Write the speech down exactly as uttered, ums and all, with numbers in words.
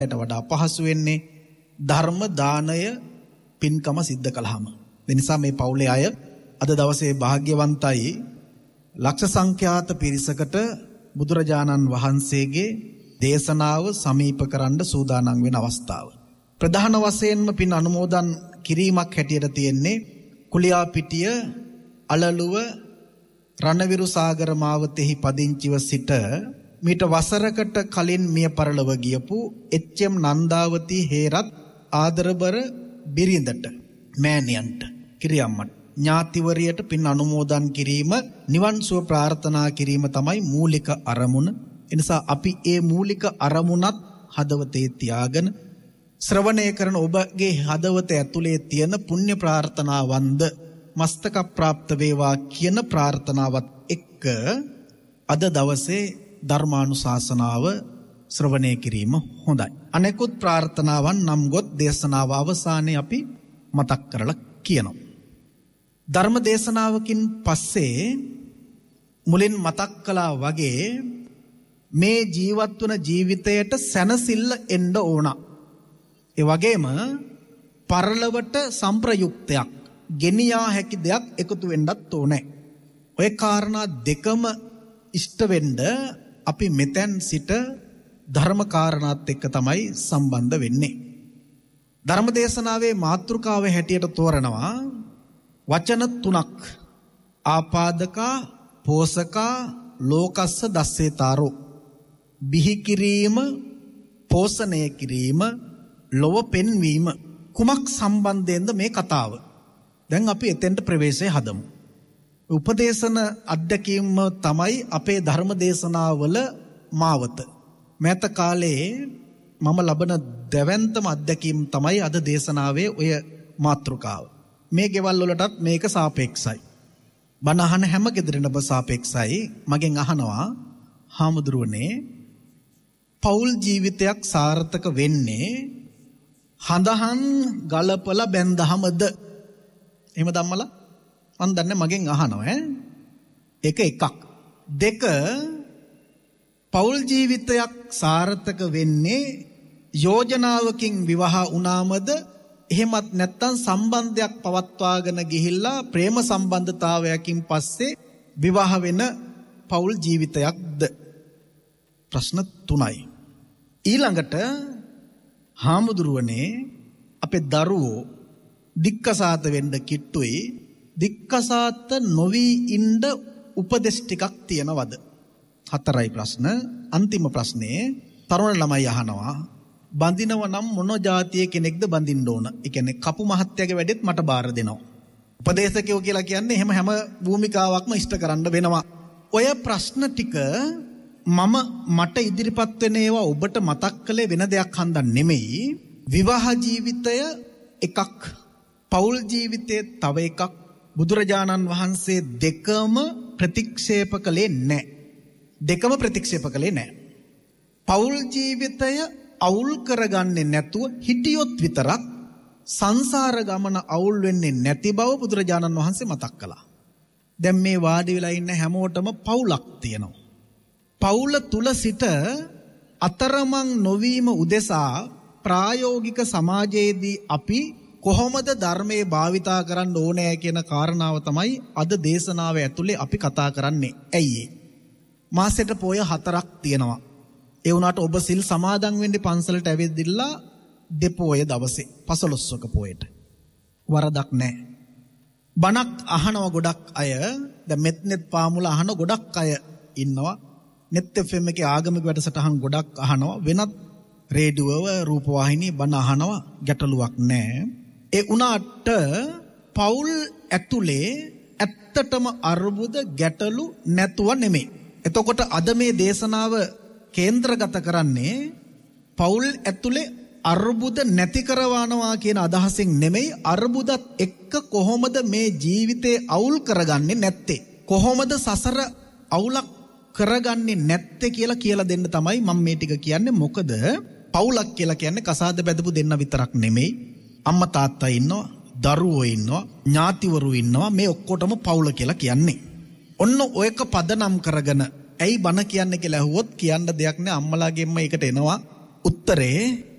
යට වඩා පහසු වෙන්නේ ධර්ම දානය පින්කම සිද්ධ කළාම. ඒ නිසා මේ පවුලේ අය අද දවසේ වාග්යවන්තයි ලක්ෂ සංඛ්‍යාත පිරිසකට බුදුරජාණන් වහන්සේගේ දේශනාව සමීප කරන්න සූදානම් වෙන අවස්ථාව. ප්‍රධාන වශයෙන්ම පින් අනුමෝදන් කිරීමක් හැටියට තියෙන්නේ කුලියාපිටිය අලලුව රණවිරු සාගර මාවතෙහි පදිංචිව සිට මීට වසරකට කලින් මිය පරලොව ගියපු එච්.එම්. නන්දාවති හේරත් ආදරබර බිරිඳට මෑණියන්ට කිරියම්මට ඥාතිවරියට පින් අනුමෝදන් කිරීම නිවන් සුව ප්‍රාර්ථනා කිරීම තමයි මූලික අරමුණ. එනිසා අපි ඒ මූලික අරමුණත් හදවතේ තියාගෙන ශ්‍රවණය කරන ඔබගේ හදවත ඇතුලේ තියෙන පුණ්‍ය ප්‍රාර්ථනාවන්ද මස්තක ප්‍රාප්ත වේවා කියන ප්‍රාර්ථනාවත් එක්ක අද දවසේ ධර්මානුශාසනාව ශ්‍රවණය කිරීම හොඳයි. අනෙකුත් ප්‍රාර්ථනාවන් නම් ගොත් දේශනාව අවසානයේ අපි මතක් කරලා කියනවා. ධර්ම දේශනාවකින් පස්සේ මුලින් මතක් කළා වගේ මේ ජීවත් වන ජීවිතයට සැනසෙල්ල එන්න ඕන. ඒ වගේම පරලොවට සම්ප්‍රයුක්තයක් ගෙනියා හැකි දෙයක් එකතු වෙන්නත් ඕනේ. ඔය කාරණා දෙකම ඉෂ්ට වෙන්න අපි මෙතෙන් සිට ධර්ම කාරණාත් එක්ක තමයි සම්බන්ධ වෙන්නේ. ධර්ම දේශනාවේ මාතෘකාව හැටියට තෝරනවා වචන තුනක්. ආපාදකා, පෝසකා, ලෝකස්ස දස්සේතාරෝ. බිහි කිරීම, පෝෂණය කිරීම, ලොව පෙන්වීම. කුමක් සම්බන්ධයෙන්ද මේ කතාව? දැන් අපි එතෙන්ට ප්‍රවේශය හදමු. උපදේශන අධ්‍යක්ීම තමයි අපේ ධර්ම දේශනාවල මාවත. මෑත කාලේ මම ලබන දැවැන්තම අධ්‍යක්ීම තමයි අද දේශනාවේ ඔය මාතෘකාව. මේ ගෙවල් වලටත් මේක සාපේක්ෂයි. බණ අහන හැම ගෙදරකටම සාපේක්ෂයි. මගෙන් අහනවා, හාමුදුරුවනේ පෞල් ජීවිතයක් සාර්ථක වෙන්නේ හඳහන් ගලපලා බැන්දහමද? එහෙම ධම්මලා මන් දන්නේ මගෙන් අහනවා ඈ. එක එකක්. දෙක, පෞල් ජීවිතයක් සාර්ථක වෙන්නේ යෝජනාවකින් විවාහ වුණාමද? එහෙමත් නැත්නම් සම්බන්ධයක් පවත්වාගෙන ගිහිල්ලා ප්‍රේම සම්බන්ධතාවයකින් පස්සේ විවාහ වෙන පෞල් ජීවිතයක්ද? ප්‍රශ්න තුනයි. ඊළඟට හාමුදුරුවනේ අපේ දරුවෝ දික්කසාත වෙන්න කිට්ටුයි. දික්කසාත නොවි ඉන්න උපදෙස් ටිකක් තියනවද? හතරයි ප්‍රශ්න. අන්තිම ප්‍රශ්නේ තරුණ ළමයි අහනවා, බඳිනව නම් මොන જાතිය කෙනෙක්ද බඳින්න ඕන? ඒ කියන්නේ කපු මහත්තයාගේ වැඩෙත් මට බාර දෙනවා. උපදේශකයෝ කියලා කියන්නේ එහෙම හැම භූමිකාවක්ම ඉෂ්ට කරන්න වෙනවා. ඔය ප්‍රශ්න ටික මම මට ඉදිරිපත් වෙන ඒවා ඔබට මතක් කළේ වෙන දෙයක් හන්දා නෙමෙයි. විවාහ ජීවිතය එකක්, පෞල් ජීවිතය තව එකක්. බුදුරජාණන් වහන්සේ දෙකම ප්‍රතික්ෂේප කළේ නැහැ. දෙකම ප්‍රතික්ෂේප කළේ නැහැ. පෞල් ජීවිතය අවුල් කරගන්නේ නැතුව හිටියොත් විතරක් සංසාර ගමන අවුල් වෙන්නේ නැති බව බුදුරජාණන් වහන්සේ මතක් කළා. දැන් මේ වාඩි වෙලා ඉන්න හැමෝටම පවුලක් තියෙනවා. පවුල තුල සිට අතරමං නොවීම උදෙසා ප්‍රායෝගික සමාජයේදී අපි කොහොමද ධර්මයේ භාවිතා කරන්න ඕනේ කියන කාරණාව තමයි අද දේශනාව ඇතුලේ අපි කතා කරන්නේ. ඇයි ඒ? මාසෙට පොය හතරක් තියෙනවා. ඒ වුණාට ඔබ සිල් සමාදන් වෙන්නේ පන්සලට ඇවිදින්න දෙපොය දවසේ පසළොස්වක පොයට. වරදක් නැහැ. බණක් අහනව ගොඩක් අය. දැන් මෙත්නෙත් පාමුල අහන ගොඩක් අය ඉන්නවා. නෙත් එෆ් එම් එකේ ආගමික වැඩසටහන් ගොඩක් අහනවා. වෙනත් රේඩියෝව රූපවාහිනී බණ අහනවා. ගැටලුවක් නැහැ. ඒ උනාට පෞල් ඇතුලේ ඇත්තටම අරුබුද ගැටලු නැතුව නෙමෙයි. එතකොට අද මේ දේශනාව කේන්ද්‍රගත කරන්නේ පෞල් ඇතුලේ අරුබුද නැති කරවනවා කියන අදහසින් නෙමෙයි. අරුබුදත් එක්ක කොහොමද මේ ජීවිතේ අවුල් කරගන්නේ නැත්තේ, කොහොමද සසර අවුලක් කරගන්නේ නැත්තේ කියලා කියලා දෙන්න තමයි මම මේ ටික කියන්නේ. මොකද පෞලක් කියලා කියන්නේ කසාද බැදපු දෙන්න විතරක් නෙමෙයි. අම්මා තාත්තා ඉන්නවා, දරුවෝ ඉන්නවා, ඥාතිවරු ඉන්නවා. මේ ඔක්කොටම පෞල කියලා කියන්නේ. ඔන්න ඔයක පදනම් කරගෙන ඇයි බණ කියන්නේ කියලා ඇහුවොත් කියන්න දෙයක් නෑ. අම්මලාගෙන්ම ඒකට එනවා. උත්තරේ